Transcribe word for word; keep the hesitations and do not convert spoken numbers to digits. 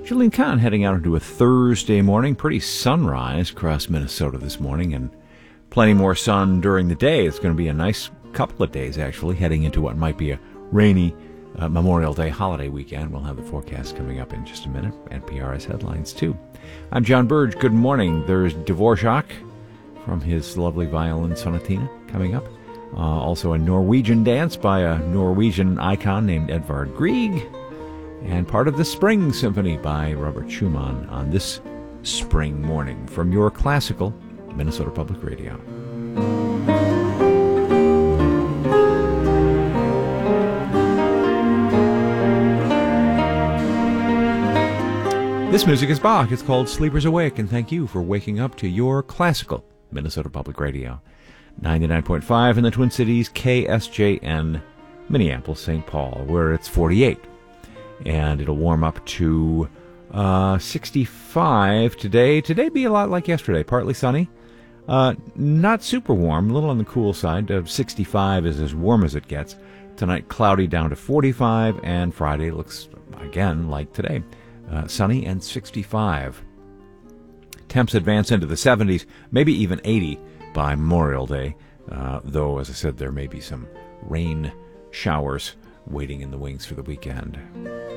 Julian Kahn heading out into a Thursday morning. Pretty sunrise across Minnesota this morning, and plenty more sun during the day. It's going to be a nice couple of days, actually, heading into what might be a rainy uh, Memorial Day holiday weekend. We'll have the forecast coming up in just a minute. N P R has headlines, too. I'm John Burge. Good morning. There's Dvorak from his lovely violin sonatina coming up. Uh, also a Norwegian dance by a Norwegian icon named Edvard Grieg. And part of the Spring Symphony by Robert Schumann on this spring morning from your classical Minnesota Public Radio. This music is Bach. It's called Sleepers Awake, and thank you for waking up to your classical Minnesota Public Radio. ninety-nine point five in the Twin Cities, K S J N, Minneapolis, Saint Paul, where it's forty-eight. And it'll warm up to uh, sixty-five today. Today be a lot like yesterday, partly sunny. Uh, not super warm, a little on the cool side. Of sixty-five is as warm as it gets. Tonight, cloudy down to forty-five, and Friday looks, again, like today. Uh, sunny and sixty-five. Temps advance into the seventies, maybe even eighty by Memorial Day, uh, though, as I said, there may be some rain showers waiting in the wings for the weekend.